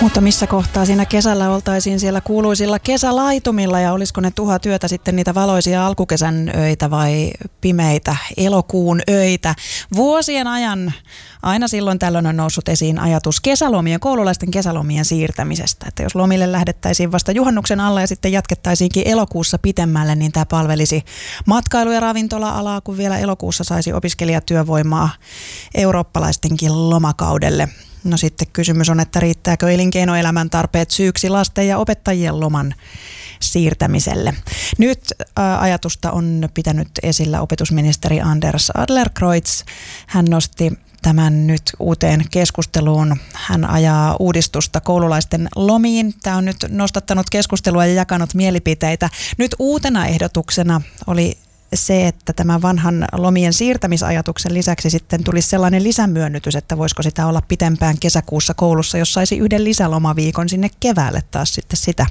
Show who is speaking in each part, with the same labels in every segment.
Speaker 1: Mutta missä kohtaa siinä kesällä oltaisiin siellä kuuluisilla kesälaitumilla ja olisiko ne tuhat yötä sitten niitä valoisia alkukesän öitä vai pimeitä elokuun öitä? Vuosien ajan aina silloin tällöin on noussut esiin ajatus kesälomien, koululaisten kesälomien siirtämisestä. Että jos lomille lähdettäisiin vasta juhannuksen alla ja sitten jatkettaisiinkin elokuussa pitemmälle, niin tämä palvelisi matkailu- ja ravintola-alaa, kun vielä elokuussa saisi opiskelijatyövoimaa eurooppalaistenkin lomakaudelle. No sitten kysymys on, että riittääkö elinkeinoelämän tarpeet syyksi lasten ja opettajien loman siirtämiselle. Nyt ajatusta on pitänyt esillä opetusministeri Anders Adlercreutz. Hän nosti tämän nyt uuteen keskusteluun. Hän ajaa uudistusta koululaisten lomiin. Tämä on nyt nostattanut keskustelua ja jakanut mielipiteitä. Nyt uutena ehdotuksena oli se, että tämän vanhan lomien siirtämisajatuksen lisäksi sitten tulisi sellainen lisämyönnytys, että voisiko sitä olla pitempään kesäkuussa koulussa, jos saisi yhden lisälomaviikon sinne keväälle taas sitten sitä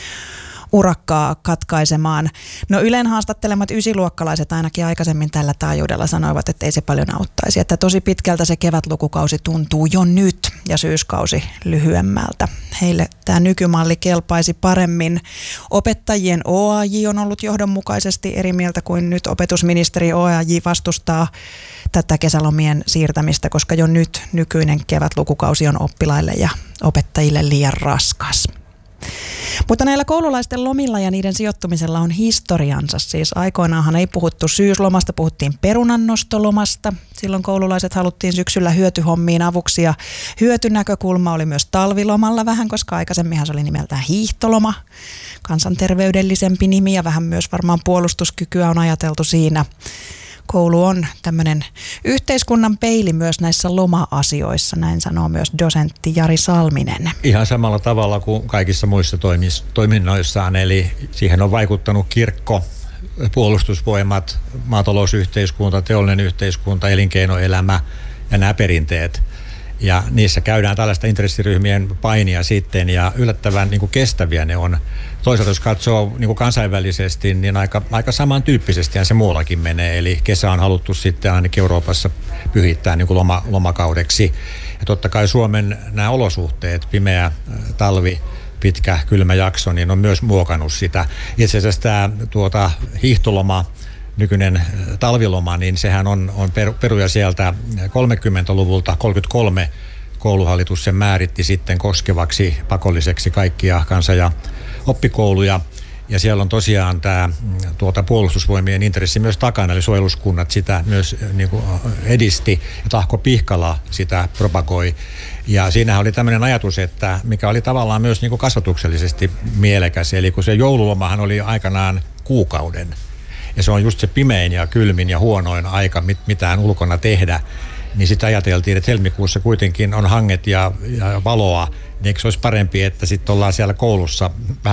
Speaker 1: urakkaa katkaisemaan. No Ylen haastattelemat ysiluokkalaiset ainakin aikaisemmin tällä taajuudella sanoivat, että ei se paljon auttaisi. Että tosi pitkältä se kevätlukukausi tuntuu jo nyt ja syyskausi lyhyemmältä. Heille tämä nykymalli kelpaisi paremmin. Opettajien OAJ on ollut johdonmukaisesti eri mieltä kuin nyt opetusministeri. OAJ vastustaa tätä kesälomien siirtämistä, koska jo nyt nykyinen kevätlukukausi on oppilaille ja opettajille liian raskas. Mutta näillä koululaisten lomilla ja niiden sijoittumisella on historiansa. Siis aikoinaanhan ei puhuttu syyslomasta, puhuttiin perunannostolomasta. Silloin koululaiset haluttiin syksyllä hyötyhommiin avuksi ja hyötynäkökulma oli myös talvilomalla vähän, koska aikaisemminhan se oli nimeltään hiihtoloma. Kansanterveydellisempi nimi ja vähän myös varmaan puolustuskykyä on ajateltu siinä. Koulu on tämmöinen yhteiskunnan peili myös näissä loma-asioissa, näin sanoo myös dosentti Jari Salminen.
Speaker 2: Ihan samalla tavalla kuin kaikissa muissa toiminnoissaan, eli siihen on vaikuttanut kirkko, puolustusvoimat, maatalousyhteiskunta, teollinen yhteiskunta, elinkeinoelämä ja nämä perinteet. Ja niissä käydään tällaista intressiryhmien painia sitten ja yllättävän niin kuin kestäviä ne on. Toisaalta jos katsoo niin kuin kansainvälisesti, niin aika samantyyppisesti se muuallakin menee. Eli kesä on haluttu sitten ainakin Euroopassa pyhittää niin kuin lomakaudeksi. Ja totta kai Suomen nämä olosuhteet, pimeä talvi, pitkä kylmä jakso, niin on myös muokannut sitä. Itse asiassa tämä hiihtoloma, nykyinen talviloma, niin sehän on peruja sieltä 30-luvulta, 33 kouluhallitus sen määritti sitten koskevaksi pakolliseksi kaikkia kansa- ja oppikouluja. Ja siellä on tosiaan tämä puolustusvoimien intressi myös takana, eli suojeluskunnat sitä myös niin kuin edisti ja Tahko Pihkala sitä propagoi. Ja siinähän oli tämmöinen ajatus, että mikä oli tavallaan myös niin kuin kasvatuksellisesti mielekäs, eli kun se joululomahan oli aikanaan kuukauden. Ja se on just se pimein ja kylmin ja huonoin aika mitään ulkona tehdä. Niin sitten ajateltiin, että helmikuussa kuitenkin on hanget ja valoa. Niin eikö se olisi parempi, että sitten ollaan siellä koulussa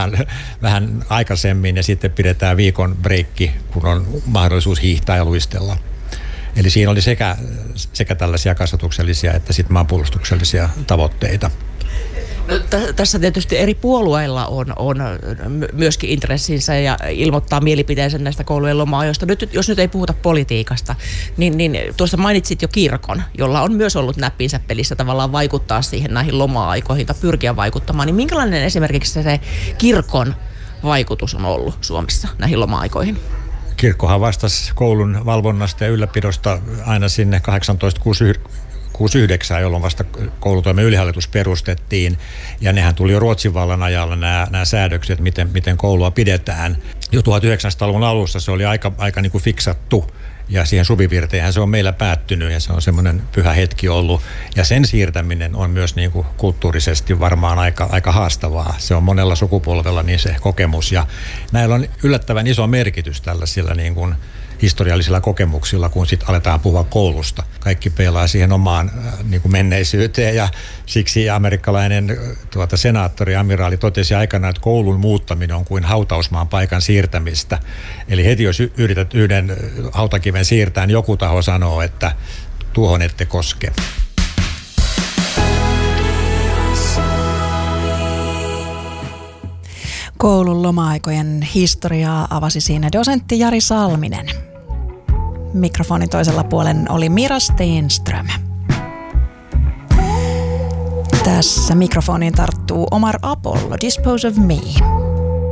Speaker 2: vähän aikaisemmin ja sitten pidetään viikon breikki, kun on mahdollisuus hiihtää ja luistella. Eli siinä oli sekä tällaisia kasvatuksellisia että sitten maanpuolustuksellisia tavoitteita.
Speaker 3: No, tässä tietysti eri puolueilla on myöskin intressinsä ja ilmoittaa mielipiteensä näistä koulujen loma-ajoista. Jos nyt ei puhuta politiikasta, niin tuossa mainitsit jo kirkon, jolla on myös ollut näppinsä pelissä tavallaan vaikuttaa siihen näihin loma-aikoihin tai pyrkiä vaikuttamaan. Niin minkälainen esimerkiksi se kirkon vaikutus on ollut Suomessa näihin loma-aikoihin?
Speaker 2: Kirkkohan vastasi koulun valvonnasta ja ylläpidosta aina sinne 1869, jolloin vasta koulutoimen ylihallitus perustettiin. Ja nehän tuli jo Ruotsin vallan ajalla nämä säädökset, miten koulua pidetään. Jo 1900-luvun alussa se oli aika niin kuin fiksattu. Ja siihen suvivirteenhän se on meillä päättynyt ja se on semmoinen pyhä hetki ollut. Ja sen siirtäminen on myös niin kuin kulttuurisesti varmaan aika haastavaa. Se on monella sukupolvella niin se kokemus. Ja näillä on yllättävän iso merkitys tällaisilla niin kuin historiallisilla kokemuksilla, kun sitten aletaan puhua koulusta. Kaikki peilaa siihen omaan niin kuin menneisyyteen ja siksi amerikkalainen senaattori, amiraali totesi aikanaan, että koulun muuttaminen on kuin hautausmaan paikan siirtämistä. Eli heti jos yrität yhden hautakiven siirtää, niin joku taho sanoo, että tuohon ette koske.
Speaker 1: Koulun loma-aikojen historiaa avasi siinä dosentti Jari Salminen. Mikrofonin toisella puolen oli Mira Stenström. Tämä Tässä mikrofoniin tarttuu Omar Apollo, Dispose of Me.